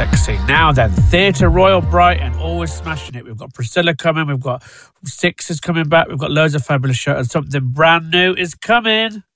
Sexy. Now then, Theatre Royal Brighton, always smashing it. We've got Priscilla coming, we've got Sixes coming back, we've got loads of fabulous shows, and something brand new is coming.